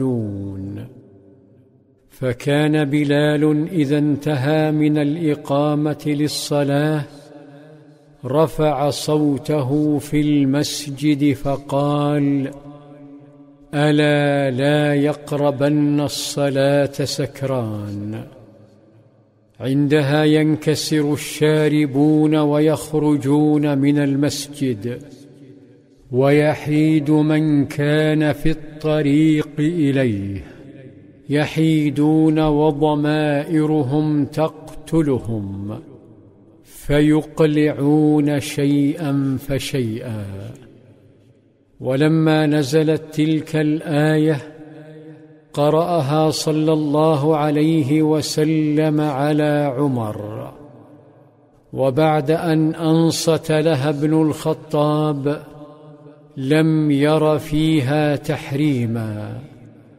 فكان بلال إذا انتهى من الإقامة للصلاة رفع صوته في المسجد فقال: ألا لا يقربن الصلاة سكران. عندها ينكسر الشاربون ويخرجون من المسجد، ويحيد من كان في الطريق إليه، يحيدون وضمائرهم تقتلهم، فيقلعون شيئا فشيئا. ولما نزلت تلك الآية قرأها صلى الله عليه وسلم على عمر، وبعد أن أنصت لها ابن الخطاب لم ير فيها تحريما،